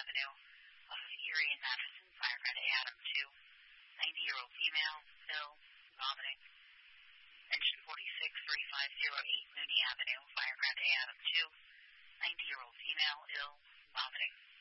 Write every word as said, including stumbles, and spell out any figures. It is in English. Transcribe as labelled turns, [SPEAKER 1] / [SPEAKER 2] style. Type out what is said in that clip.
[SPEAKER 1] Avenue of Erie and Madison, firefighter A. Adam two, ninety-year-old female, ill, vomiting. Engine forty-six three five zero eight, Mooney Avenue, firefighter A. Adam two, ninety-year-old female, ill, vomiting.